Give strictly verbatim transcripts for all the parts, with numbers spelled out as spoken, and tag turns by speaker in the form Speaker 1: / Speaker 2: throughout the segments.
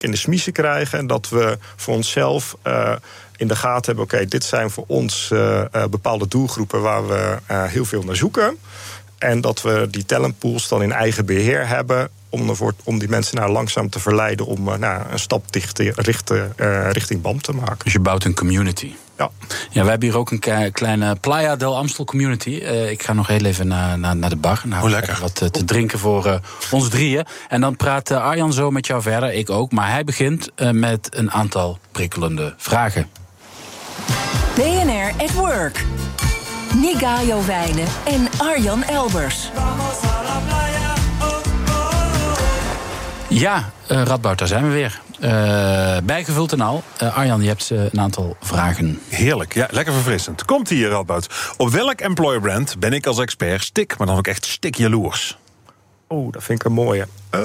Speaker 1: in de smiezen krijgen. En dat we voor onszelf uh, in de gaten hebben, oké, okay, dit zijn voor ons uh, uh, bepaalde doelgroepen waar we uh, heel veel naar zoeken. En dat we die talentpools dan in eigen beheer hebben om, ervoor, om die mensen nou langzaam te verleiden om uh, nou, een stap dicht, richten, uh, richting B A M te maken.
Speaker 2: Dus je bouwt een community.
Speaker 1: Ja.
Speaker 2: Ja, wij hebben hier ook een kleine Playa del Amstel community. Uh, ik ga nog heel even naar, naar, naar de bar. Nou,
Speaker 3: oh, lekker.
Speaker 2: Wat uh, te drinken voor uh, ons drieën. En dan praat uh, Arjan zo met jou verder, ik ook. Maar hij begint uh, met een aantal prikkelende vragen.
Speaker 4: B N R at Work. Nigayo Wijnen en Arjan Elbers.
Speaker 2: Ja, uh, Radboud, daar zijn we weer. Uh, bijgevuld en al. Uh, Arjan, je hebt uh, een aantal vragen.
Speaker 3: Heerlijk, ja, lekker verfrissend. Komt hier, Radboud. Op welk employer brand ben ik als expert stik, maar dan ook echt stik jaloers?
Speaker 1: Oh, dat vind ik een mooie.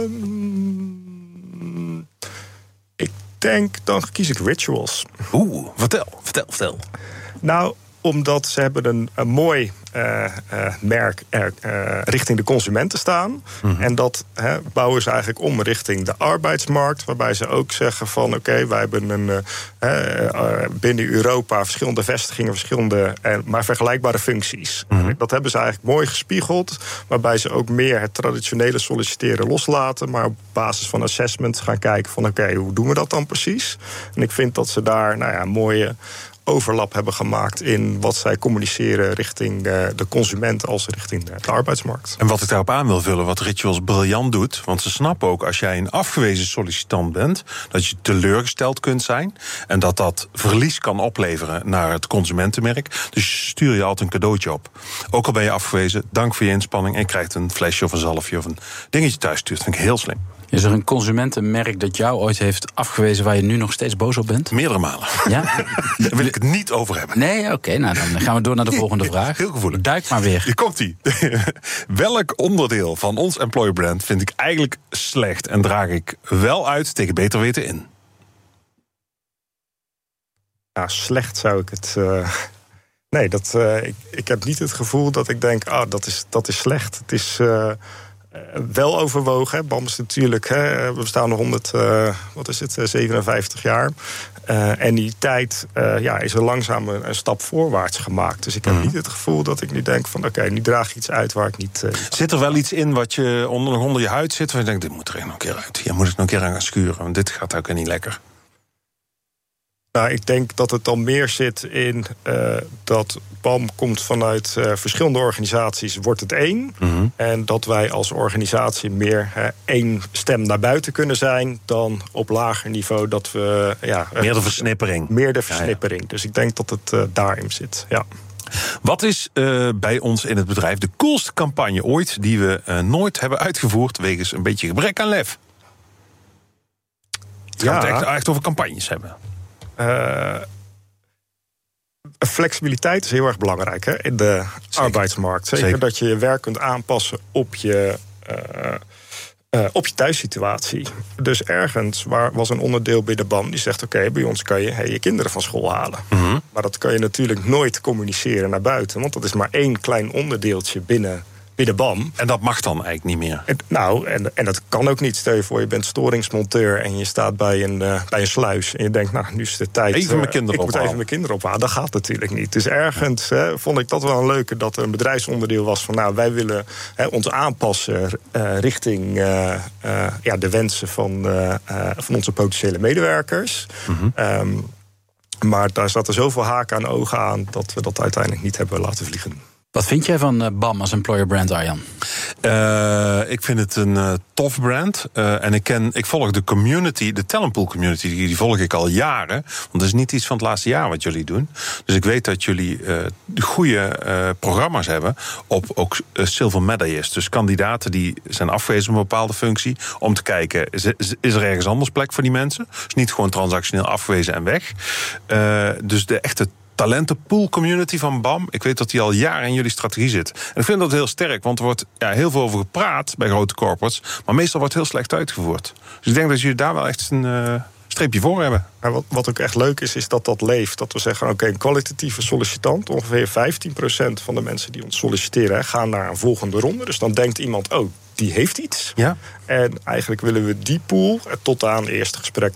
Speaker 1: Um, ik denk, dan kies ik Rituals.
Speaker 3: Oeh, vertel, vertel, vertel.
Speaker 1: Nou, omdat ze hebben een, een mooi uh, uh, merk uh, uh, richting de consumenten staan. Mm-hmm. En dat he, bouwen ze eigenlijk om richting de arbeidsmarkt. Waarbij ze ook zeggen van oké, okay, wij hebben een, uh, uh, binnen Europa verschillende vestigingen, verschillende, uh, maar vergelijkbare functies. Mm-hmm. Dat hebben ze eigenlijk mooi gespiegeld. Waarbij ze ook meer het traditionele solliciteren loslaten. Maar op basis van assessment gaan kijken van oké, okay, hoe doen we dat dan precies? En ik vind dat ze daar nou ja, mooie overlap hebben gemaakt in wat zij communiceren richting de consument als richting de arbeidsmarkt.
Speaker 3: En wat ik daarop aan wil vullen, wat Rituals briljant doet, want ze snappen ook als jij een afgewezen sollicitant bent, dat je teleurgesteld kunt zijn en dat dat verlies kan opleveren naar het consumentenmerk. Dus stuur je altijd een cadeautje op. Ook al ben je afgewezen, dank voor je inspanning en je krijgt een flesje of een zalfje of een dingetje thuis stuurt. Dat vind ik heel slim.
Speaker 2: Is er een consumentenmerk dat jou ooit heeft afgewezen waar je nu nog steeds boos op bent?
Speaker 3: Meerdere malen.
Speaker 2: Ja?
Speaker 3: Daar wil ik het niet over hebben.
Speaker 2: Nee, oké, okay, nou dan gaan we door naar de volgende vraag.
Speaker 3: Heel gevoelig.
Speaker 2: Duik maar weer.
Speaker 3: Hier komt-ie. Welk onderdeel van ons employer brand vind ik eigenlijk slecht en draag ik wel uit tegen beter weten in?
Speaker 1: Nou, slecht zou ik het... Uh... Nee, dat, uh, ik, ik heb niet het gevoel dat ik denk, ah, dat is, dat is slecht. Het is... Uh... wel overwogen. Hè. B A M is natuurlijk, hè, we bestaan nog honderd, uh, wat is het, zevenenvijftig jaar. Uh, en die tijd uh, ja, is er langzaam een, een stap voorwaarts gemaakt. Dus ik heb mm. niet het gevoel dat ik nu denk van oké, okay, nu draag ik iets uit waar ik niet... Uh,
Speaker 3: zit er wel iets in wat je onder, nog onder je huid zit, waar je denkt, dit moet er nog een keer uit. Hier moet ik nog een keer aan gaan schuren, want dit gaat ook niet lekker.
Speaker 1: Nou, ik denk dat het dan meer zit in uh, dat B A M komt vanuit uh, verschillende organisaties, wordt het één. Mm-hmm. En dat wij als organisatie meer uh, één stem naar buiten kunnen zijn dan op lager niveau dat we... Uh, ja,
Speaker 3: meer de versnippering.
Speaker 1: Meer de versnippering. Ja, ja. Dus ik denk dat het uh, daarin zit, ja.
Speaker 3: Wat is uh, bij ons in het bedrijf de coolste campagne ooit die we uh, nooit hebben uitgevoerd wegens een beetje gebrek aan lef? Het gaat ja. echt, echt over campagnes hebben.
Speaker 1: Uh, flexibiliteit is heel erg belangrijk hè, in de Zeker. arbeidsmarkt. Zeker, Zeker dat je je werk kunt aanpassen op je, uh, uh, op je thuissituatie. Dus ergens waar was een onderdeel bij de B A M die zegt oké, okay, bij ons kan je hey, je kinderen van school halen. Mm-hmm. Maar dat kan je natuurlijk nooit communiceren naar buiten, want dat is maar één klein onderdeeltje binnen binnen B A M.
Speaker 3: En dat mag dan eigenlijk niet meer?
Speaker 1: En, nou, en, en dat kan ook niet. Stel je voor, je bent storingsmonteur en je staat bij een, uh, bij een sluis en je denkt, nou, nu is de tijd...
Speaker 3: Even mijn kinderen
Speaker 1: uh, ik moet even mijn kinderen ophalen. Dat gaat natuurlijk niet. Dus ergens hè, vond ik dat wel een leuke, dat er een bedrijfsonderdeel was van, nou, wij willen hè, ons aanpassen uh, richting uh, uh, ja, de wensen van, uh, uh, van onze potentiële medewerkers. Mm-hmm. Um, maar daar zaten zoveel haken en ogen aan dat we dat uiteindelijk niet hebben laten vliegen.
Speaker 2: Wat vind jij van uh, B A M als employer brand, Arjan?
Speaker 3: Uh, ik vind het een uh, tof brand. Uh, en ik, ken, ik volg de community, de talentpool community, die, die volg ik al jaren. Want dat is niet iets van het laatste jaar wat jullie doen. Dus ik weet dat jullie uh, goede uh, programma's hebben op ook uh, silver medailles. Dus kandidaten die zijn afgewezen op een bepaalde functie, om te kijken, is, is er ergens anders plek voor die mensen? Dus niet gewoon transactioneel afgewezen en weg. Uh, dus de echte talentenpool community van B A M. Ik weet dat die al jaren in jullie strategie zit. En ik vind dat heel sterk, want er wordt ja, heel veel over gepraat bij grote corporates, maar meestal wordt heel slecht uitgevoerd. Dus ik denk dat jullie daar wel echt een uh, streepje voor hebben.
Speaker 1: Maar wat, wat ook echt leuk is, is dat dat leeft. Dat we zeggen, oké, okay, een kwalitatieve sollicitant, ongeveer vijftien procent van de mensen die ons solliciteren, gaan naar een volgende ronde. Dus dan denkt iemand, oh, die heeft iets.
Speaker 3: Ja.
Speaker 1: En eigenlijk willen we die pool tot aan eerste gesprek,